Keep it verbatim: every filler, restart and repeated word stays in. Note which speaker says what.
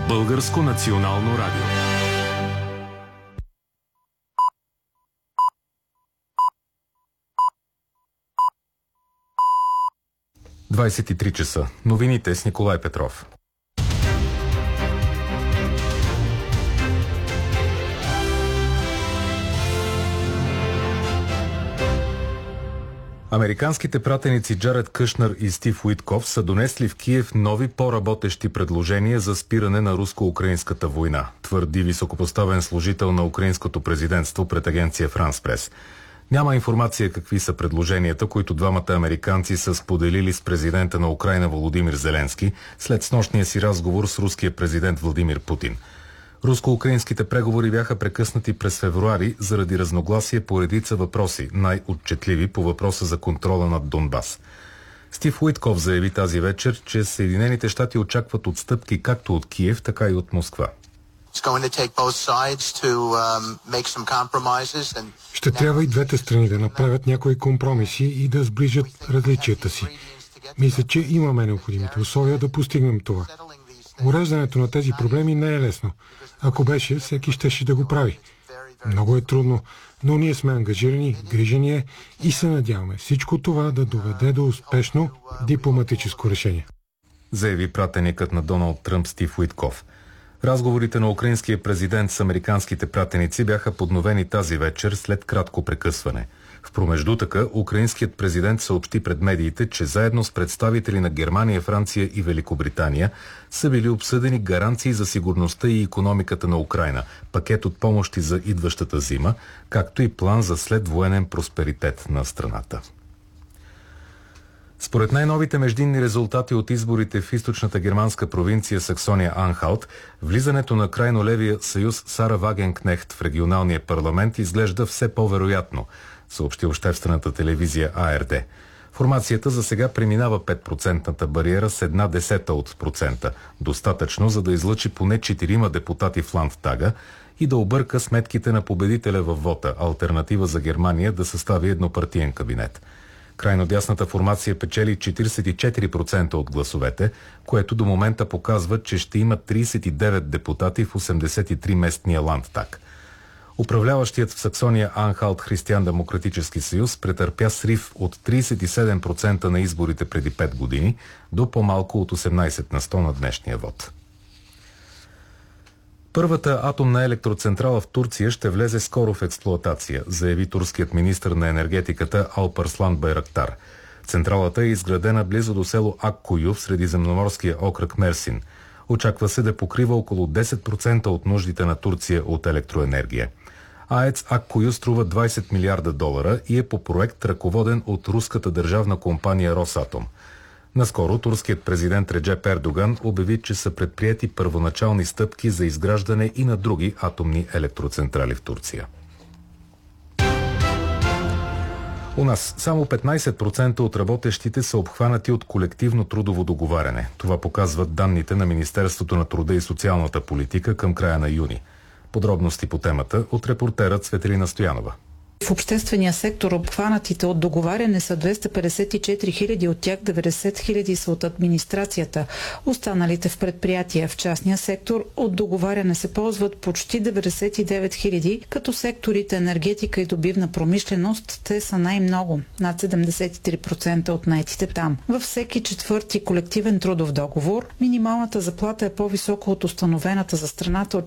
Speaker 1: Българско национално радио. двадесет и три часа. Новините с Николай Петров. Американските пратеници Джаред Кушнер и Стив Уитков са донесли в Киев нови по-работещи предложения за спиране на руско-украинската война, твърди високопоставен служител на украинското президентство пред агенция Франс Прес. Няма информация какви са предложенията, които двамата американци са споделили с президента на Украйна Володимир Зеленски след снощния си разговор с руския президент Владимир Путин. Руско-украинските преговори бяха прекъснати през февруари заради разногласие по редица въпроси, най-отчетливи по въпроса за контрола над Донбас. Стив Уитков заяви тази вечер, че Съединените щати очакват отстъпки както от Киев, така и от Москва.
Speaker 2: Ще трябва и двете страни да направят някои компромиси и да сближат различията си. Мисля, че имаме необходимите условия да постигнем това. Уреждането на тези проблеми не е лесно. Ако беше, всеки щеше да го прави. Много е трудно, но ние сме ангажирани, грижени е и се надяваме всичко това да доведе до успешно дипломатическо решение.
Speaker 1: Заяви пратеникът на Доналд Тръмп Стив Уитков. Разговорите на украинския президент с американските пратеници бяха подновени тази вечер след кратко прекъсване. В промеждутъка, украинският президент съобщи пред медиите, че заедно с представители на Германия, Франция и Великобритания са били обсъдени гаранции за сигурността и икономиката на Украйна, пакет от помощи за идващата зима, както и план за следвоенен просперитет на страната. Според най-новите междинни резултати от изборите в източната германска провинция Саксония-Анхалт, влизането на крайно левия съюз Сара Вагенкнехт в регионалния парламент изглежда все по-вероятно, съобщи обществената телевизия А Р Д. Формацията за сега преминава пет процентната бариера с една десета от процента, достатъчно за да излъчи поне четирима депутати в Ландтага и да обърка сметките на победителя във вота, алтернатива за Германия да състави еднопартиен кабинет. Крайно дясната формация печели четиридесет и четири процента от гласовете, което до момента показва, че ще има тридесет и девет депутати в осемдесет и три местния Ландтаг. Управляващият в Саксония-Анхалт Християн-демократически съюз претърпя срив от тридесет и седем процента на изборите преди пет години до по-малко от осемнадесет на сто на днешния вод. Първата атомна електроцентрала в Турция ще влезе скоро в експлоатация, заяви турският министър на енергетиката Алпарслан Байрактар. Централата е изградена близо до село Аккую в средиземноморския окръг Мерсин. Очаква се да покрива около десет процента от нуждите на Турция от електроенергия. АЕЦ Аккую струва двадесет милиарда долара и е по проект, ръководен от руската държавна компания Росатом. Наскоро турският президент Реджеп Ердоган обяви, че са предприети първоначални стъпки за изграждане и на други атомни електроцентрали в Турция. У нас само петнадесет процента от работещите са обхванати от колективно трудово договаряне. Това показват данните на Министерството на труда и социалната политика към края на юни. Подробности по темата от репортера Цветелина Стоянова.
Speaker 3: В обществения сектор обхванатите от договаряне са двеста петдесет и четири хиляди, от тях деветдесет хиляди са от администрацията. Останалите в предприятия. В частния сектор от договаряне се ползват почти деветдесет и девет хиляди, като секторите енергетика и добивна промишленост те са най-много, над седемдесет и три процента от наетите там. Във всеки четвърти колективен трудов договор минималната заплата е по-висока от установената за страната от